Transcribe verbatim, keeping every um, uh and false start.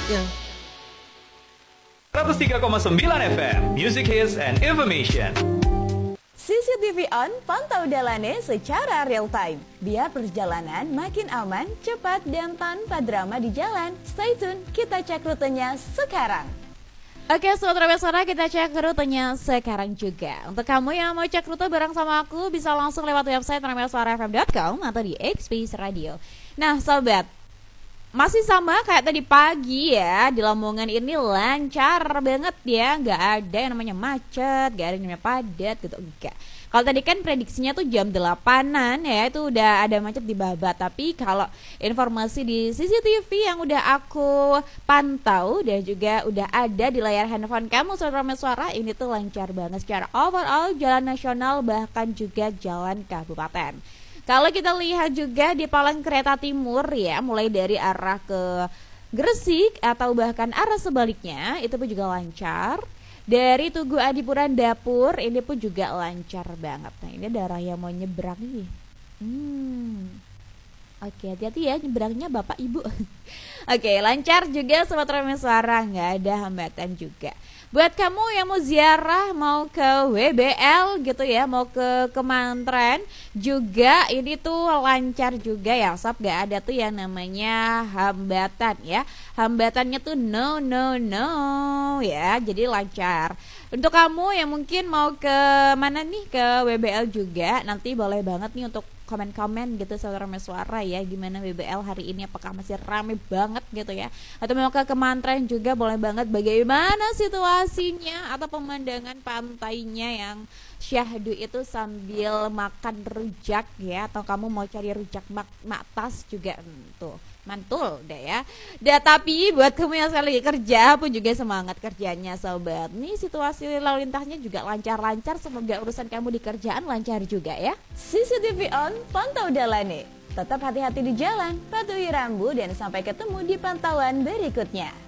selanjutnya. seratus tiga koma sembilan F M, Music Hits and Information. C C T V on, pantau Dalane secara real time. Biar perjalanan makin aman, cepat, dan tanpa drama di jalan. Stay tune, kita cek rutenya sekarang. Oke, Sobat Rameswara, kita cek rutenya sekarang juga. Untuk kamu yang mau cek rute bareng sama aku, bisa langsung lewat website rameswara f m dot com atau di X P Radio. Nah, Sobat, masih sama kayak tadi pagi ya, di Lamongan ini lancar banget ya, nggak ada yang namanya macet, nggak ada yang namanya padat gitu, enggak. Kalau tadi kan prediksinya tuh jam delapanan ya, itu udah ada macet di Babat. Tapi kalau informasi di C C T V yang udah aku pantau dan juga udah ada di layar handphone kamu Sobat Rameswara, ini tuh lancar banget secara overall jalan nasional bahkan juga jalan kabupaten. Kalau kita lihat juga di Palang Kereta Timur ya, mulai dari arah ke Gresik atau bahkan arah sebaliknya, itu pun juga lancar. Dari Tugu Adipuran Dapur, ini pun juga lancar banget. Nah, ini ada yang mau nyebrang nih. Hmm. Oke, hati-hati ya nyebrangnya Bapak Ibu. Oke, lancar juga Sobat Rameswara, nggak ada hambatan juga. Buat kamu yang mau ziarah, mau ke W B L gitu ya, mau ke Kemantren juga, ini tuh lancar juga ya Sob, gak ada tuh yang namanya hambatan ya. Hambatannya tuh no no no ya, jadi lancar. Untuk kamu yang mungkin mau ke mana nih, ke W B L juga, nanti boleh banget nih untuk komen-komen gitu Sobat Rameswara ya, gimana W B L hari ini, apakah masih rame banget gitu ya, atau mau ke Kemantren juga boleh banget, bagaimana situasinya atau pemandangan pantainya yang syahdu itu sambil makan rujak ya, atau kamu mau cari rujak mak maktas juga hmm, tuh mantul deh ya. Dan tapi buat kamu yang sekali lagi kerja pun juga semangat kerjanya Sobat. Nih situasi lalu lintasnya juga lancar-lancar, semoga urusan kamu di kerjaan lancar juga ya. C C T V on, pantau Dalane. Tetap hati-hati di jalan, patuhi rambu, dan sampai ketemu di pantauan berikutnya.